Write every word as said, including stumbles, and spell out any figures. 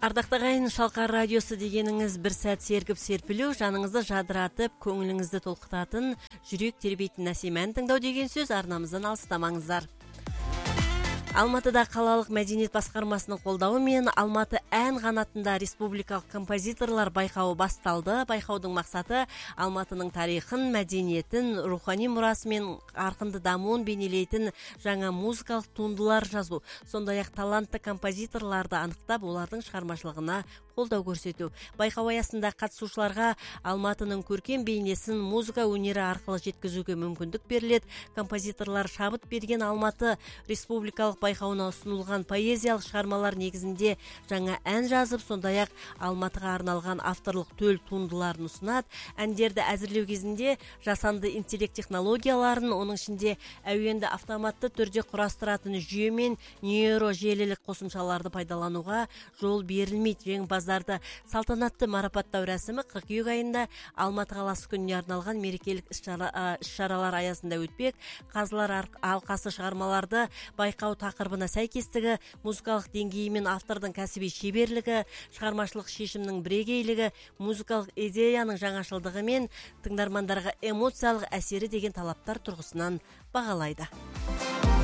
Ардакты кайын, Шалкар радиосу дегениңиз бир саат сергип серпилүү, жаныңызды жадыратып, көңүлүңүздү толкутатын, жүрөк тербейтин насимени тыңдоо деген сөз. Арнамыздан алыстамаңыздар. Алматыда қалалық мәдениет басқармасының қолдауы мен Алматы ән қанатында республикалық композиторлар байқауы басталды. Байқаудың мақсаты Алматының тарихын, мәдениетін, рухани мұрасы мен қарқынды дамуын бейнелейтін жаңа музыкалық туындылар жазу. Сондай-ақ талантты композиторларды анықтап, олардың шығармашылығына қолдау көрсету. Байқау аясында қатысушыларға Алматының көркем бейнесін музыка өнері арқылы жеткізуге мүмкіндік беріледі. Композиторлар шабыт берген Алматы республикалық байқауына ұсынылған поэзиялық шығармалар негізінде жаңа ән жазып, сондай-ақ Алматыға арналған авторлық төл туындыларын ұсынады. Әндерді әзірлеу кезінде жасанды интеллект технологияларын, оның ішінде әуенді автоматты түрде құрастыратын жүйе мен нейрожелілік қосымшаларды пайдалануға жол берілмейді. Жеңімпаздарды салтанатты марапаттау рәсімі қыркүйек айында Алматы қаласы күніне арналған мерекелік іс-шаралар аясында өтпек. Қазылар алқасы шығармаларды байқау тақырыбына сәйкестігі, музыкалық деңгейі мен автордың кәсіби шеберлігі, шығармашылық шешімнің бірегейлігі, музыкалық идеяның жаңашылдығы мен тыңдармандарға эмоциялық әсері деген талаптар тұрғысынан бағалайды.